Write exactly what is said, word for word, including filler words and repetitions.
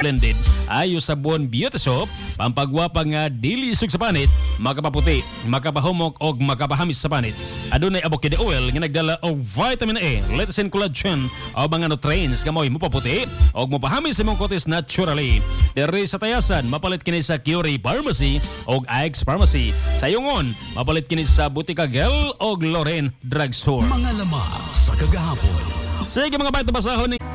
blended ayo sabon beauty soap pampagwapa nga dili isog sa panit, makapaputi, makapahumok og makapahamis sa panit. Adunay avocado oil nga nagdala og vitamin A, lettuce and collagen o mga nutrients nga mo'y mopaputi og mopahamis sa imong kutis naturally. Diri sa Tayasan mapalit kini sa Curie Pharmacy og Ike's Pharmacy. Sa Yungon mapalit kini sa Butika Gel og Loren Drugstore. Mga lamang sa kagahapon. Sige mga baito basahon ni